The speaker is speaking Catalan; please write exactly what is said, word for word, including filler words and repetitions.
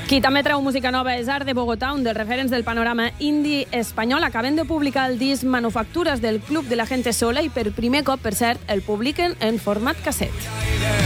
Qui també treu música nova és Art de Bogotà, un dels referents del panorama indie espanyol. Acaben de publicar el disc Manufactures del Club de la Gente Sola i per primer cop, per cert, el publiquen en format casset.